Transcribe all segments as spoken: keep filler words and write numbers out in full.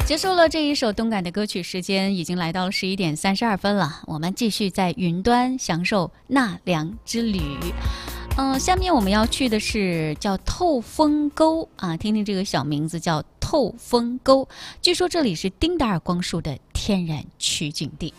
结束了这一首动感的歌曲，时间已经来到了十一点三十二分了。我们继续在云端享受纳凉之旅。嗯、呃，下面我们要去的是叫透风沟啊，听听这个小名字叫透风沟。据说这里是丁达尔光束的天然取景地。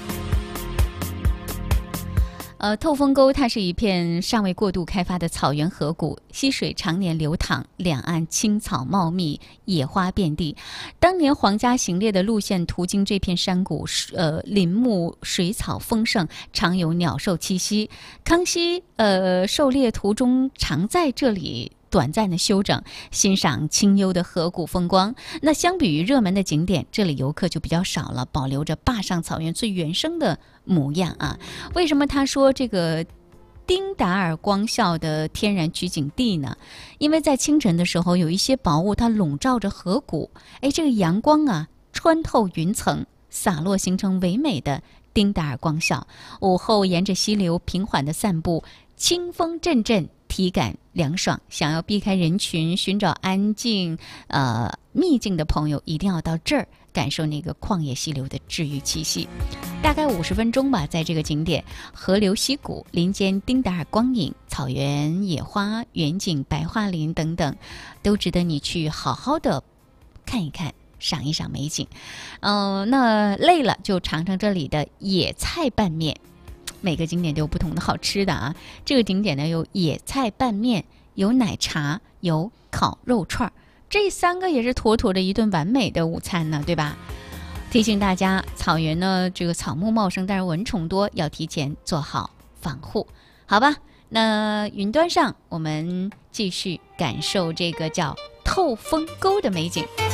呃，透风沟它是一片尚未过度开发的草原河谷，溪水常年流淌，两岸青草茂密，野花遍地。当年皇家行猎的路线途经这片山谷，呃，林木水草丰盛，常有鸟兽栖息。康熙呃狩猎途中常在这里短暂的休整，欣赏清幽的河谷风光。那相比于热门的景点，这里游客就比较少了，保留着坝上草原最原生的模样啊。为什么他说这个丁达尔光效的天然取景地呢？因为在清晨的时候，有一些薄雾它笼罩着河谷，哎，这个阳光啊穿透云层，洒落形成唯美的丁达尔光效。午后沿着溪流平缓的散步，清风阵阵，体感凉爽。想要避开人群，寻找安静呃秘境的朋友，一定要到这儿感受那个旷野溪流的治愈气息。大概五十分钟吧，在这个景点，河流溪谷，林间丁达尔光影，草原野花，远景白桦林等等，都值得你去好好的看一看，赏一赏美景。嗯、呃，那累了就尝尝这里的野菜拌面。每个景点都有不同的好吃的啊。这个景点呢有野菜拌面，有奶茶，有烤肉串，这三个也是妥妥的一顿完美的午餐呢，对吧？提醒大家，草原呢这个草木茂盛，但是蚊虫多，要提前做好防护，好吧？那云端上我们继续感受这个叫透风沟的美景。